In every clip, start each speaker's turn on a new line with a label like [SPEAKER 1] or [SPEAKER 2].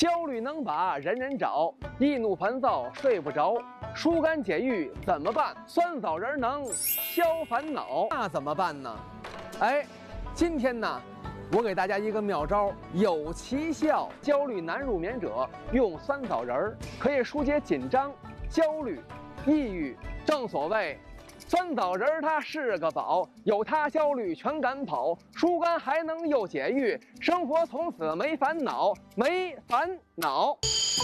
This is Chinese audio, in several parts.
[SPEAKER 1] 焦虑能把人人找，易怒烦躁睡不着，疏肝解郁怎么办？酸枣仁能消烦恼，那怎么办呢？哎，今天呢，我给大家一个妙招，有奇效。焦虑难入眠者用酸枣仁可以疏解紧张、焦虑、抑郁。正所谓，酸枣仁它是个宝，有它焦虑全赶跑，疏肝还能又解郁，生活从此没烦恼，没烦恼。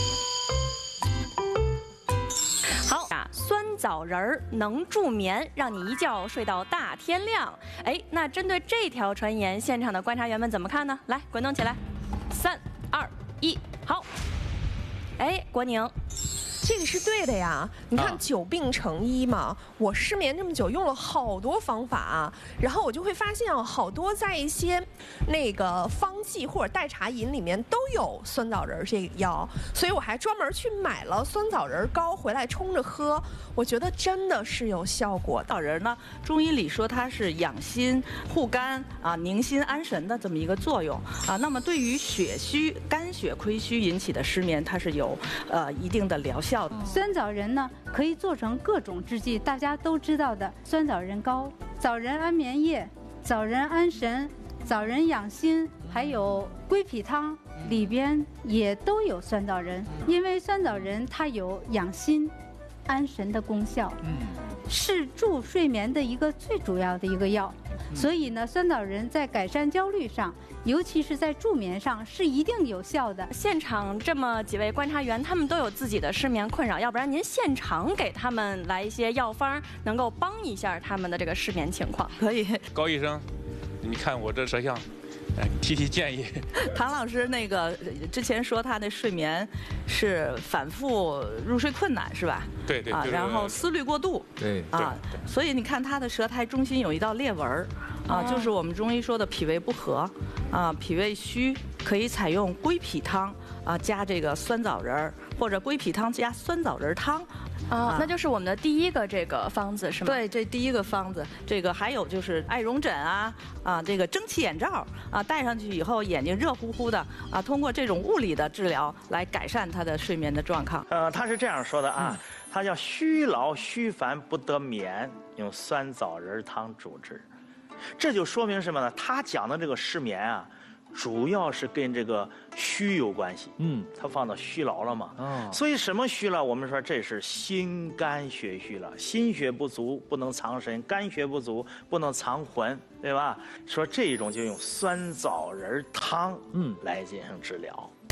[SPEAKER 2] 好啊，酸枣仁儿能助眠，让你一觉睡到大天亮。哎，那针对这条传言，现场的观察员们怎么看呢？来，滚动起来，3、2、1，好。哎，国宁。
[SPEAKER 3] 这个是对的呀，你看久病成医嘛，我失眠这么久，用了好多方法，然后我就会发现啊，好多在一些那个方剂或者代茶饮里面都有酸枣仁这个药，所以我还专门去买了酸枣仁膏回来冲着喝，我觉得真的是有效果。
[SPEAKER 4] 枣仁呢，中医里说它是养心、护肝啊、宁心安神的这么一个作用啊。那么对于血虚、肝血亏虚引起的失眠，它是有一定的疗效。
[SPEAKER 5] 酸枣仁呢，可以做成各种制剂，大家都知道的酸枣仁膏、枣仁安眠液、枣仁安神、枣仁养心，还有归脾汤里边也都有酸枣仁。因为酸枣仁它有养心、安神的功效，是助睡眠的一个最主要的一个药。所以呢，酸枣仁在改善焦虑上，尤其是在助眠上是一定有效的。
[SPEAKER 2] 现场这么几位观察员，他们都有自己的失眠困扰，要不然您现场给他们来一些药方，能够帮一下他们的这个失眠情况。
[SPEAKER 4] 可以，
[SPEAKER 6] 高医生，你看我这舌象，提建议。
[SPEAKER 4] 唐老师那个之前说他的睡眠是反复入睡困难是吧？
[SPEAKER 6] 对对。
[SPEAKER 4] 啊，然后思虑过度。
[SPEAKER 6] 对
[SPEAKER 4] 啊，所以你看他的舌苔中心有一道裂纹儿，啊，就是我们中医说的脾胃不和，啊，脾胃虚，可以采用归脾汤啊，加这个酸枣仁儿，或者归脾汤加酸枣仁汤。
[SPEAKER 2] 那就是我们的第一个这个方子是吗？
[SPEAKER 4] 对，这第一个方子，这个还有就是艾绒枕啊，这个蒸汽眼罩啊，戴上去以后眼睛热乎乎的啊，通过这种物理的治疗来改善他的睡眠的状况。
[SPEAKER 7] 他是这样说的啊，他叫虚劳虚烦不得眠，用酸枣仁汤主治，这就说明什么呢？他讲的这个失眠啊，主要是跟这个虚有关系。他放到虚劳了嘛。所以什么虚了？我们说这是心肝血虚了，心血不足不能藏神，肝血不足不能藏魂，对吧？说这种就用酸枣仁汤来进行治疗。